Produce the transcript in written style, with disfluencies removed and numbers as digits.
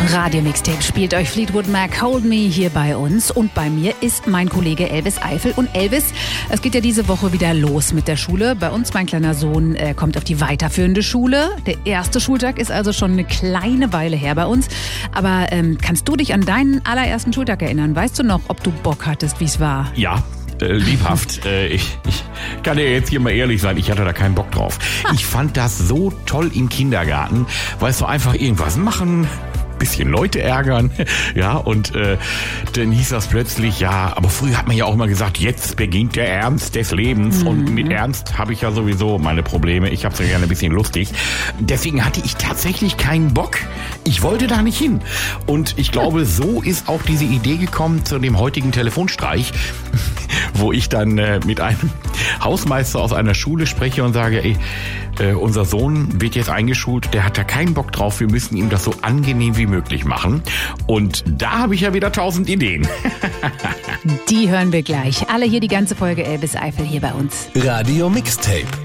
Radio Mixtape spielt euch Fleetwood Mac Hold Me hier bei uns. Und bei mir ist mein Kollege Elvis Eifel. Und Elvis, es geht ja diese Woche wieder los mit der Schule. Bei uns, mein kleiner Sohn, kommt auf die weiterführende Schule. Der erste Schultag ist also schon eine kleine Weile her bei uns. Aber kannst du dich an deinen allerersten Schultag erinnern? Weißt du noch, ob du Bock hattest, wie es war? Ja. Liebhaft. Ich kann dir jetzt hier mal ehrlich sein, ich hatte da keinen Bock drauf. Ich fand das so toll im Kindergarten, weißt du, einfach irgendwas machen, bisschen Leute ärgern, ja, und dann hieß das plötzlich, ja, aber früher hat man ja auch immer gesagt, jetzt beginnt der Ernst des Lebens und mit Ernst habe ich ja sowieso meine Probleme, ich hab's ja gerne ein bisschen lustig, deswegen hatte ich tatsächlich keinen Bock, ich wollte da nicht hin und ich glaube, so ist auch diese Idee gekommen zu dem heutigen Telefonstreich, wo ich dann mit einem Hausmeister aus einer Schule spreche und sage, ey, unser Sohn wird jetzt eingeschult, der hat da keinen Bock drauf, wir müssen ihm das so angenehm wie möglich machen. Und da habe ich ja wieder 1000 Ideen. Die hören wir gleich. Alle hier die ganze Folge Elvis Eifel hier bei uns. Radio Mixtape.